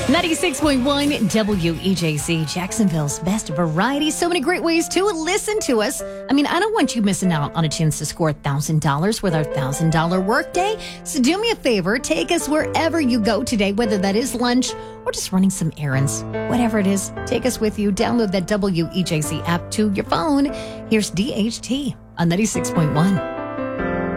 96.1 WEJC, Jacksonville's best variety. So many great ways to listen to us. I mean, I don't want you missing out on a chance to score $1,000 with our $1,000 workday. So do me a favor, take us wherever you go today, whether that is lunch or just running some errands. Whatever it is, take us with you. Download that WEJC app to your phone. Here's DHT on 96.1.